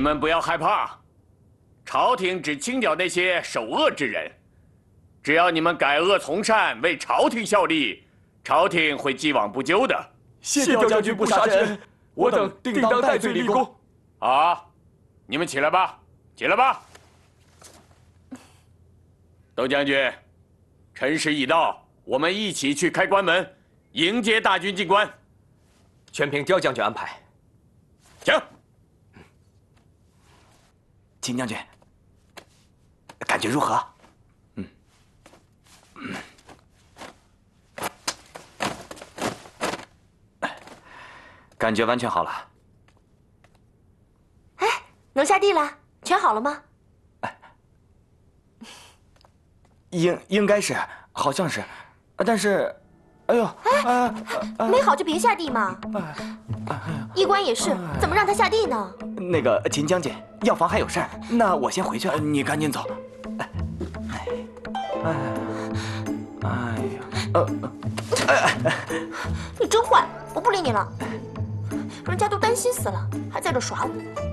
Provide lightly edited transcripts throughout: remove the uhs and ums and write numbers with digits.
们不要害怕，朝廷只清剿那些首恶之人。只要你们改恶从善，为朝廷效力，朝廷会既往不咎的。 谢刁将军不杀之恩，我等定当戴罪立功。 好，你们起来吧，起来吧。窦将军，辰时已到，我们一起去开关门，迎接大军进关。 全凭刁将军安排。 行。 秦将军，感觉如何？感觉完全好了。 哎，能下地了？全好了吗？ 应该是，好像是，但是，哎呦， 没好就别下地嘛。医官也是，怎么让他下地呢？ 那个秦将军，药房还有事儿，那我先回去了，你赶紧走。 你真坏，我不理你了。人家都担心死了，还在这耍我。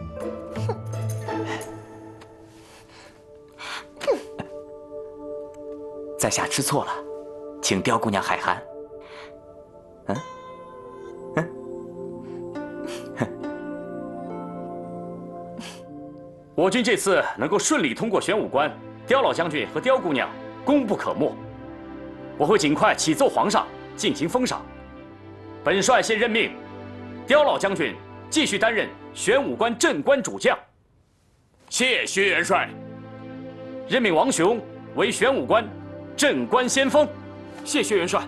哼！ 在下吃错了，请刁姑娘海涵。 我军这次能够顺利通过玄武关，刁老将军和刁姑娘功不可没。我会尽快启奏皇上进行封赏。本帅现任命刁老将军继续担任玄武关镇关主将。 谢薛元帅。 任命王雄为玄武关镇关先锋。 谢薛元帅。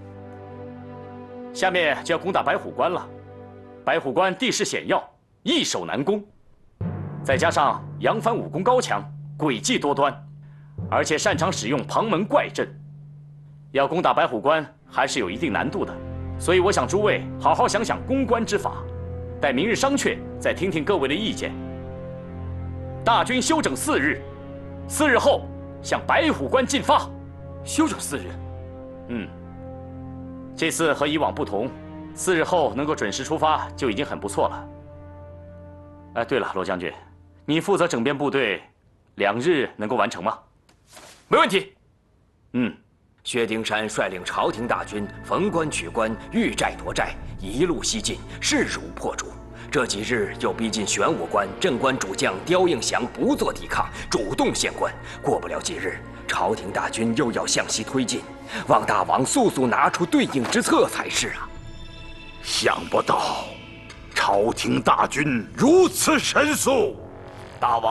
下面就要攻打白虎关了。白虎关地势险要，易守难攻，再加上杨帆武功高强，诡计多端，而且擅长使用旁门怪阵，要攻打白虎关还是有一定难度的。所以我想诸位好好想想攻关之法，待明日商榷，再听听各位的意见。大军休整4日，4日后向白虎关进发。 休整4日。 这次和以往不同，4日后能够准时出发就已经很不错了。哎，对了，罗将军，你负责整编部队，2日能够完成吗？ 没问题。 薛丁山率领朝廷大军逢关取关，遇寨夺寨，一路西进，势如破竹。这几日又逼近玄武关，镇关主将刁应祥不做抵抗，主动献关。过不了几日，朝廷大军又要向西推进，望大王速速拿出对应之策才是啊！ 想不到，朝廷大军如此神速，大王。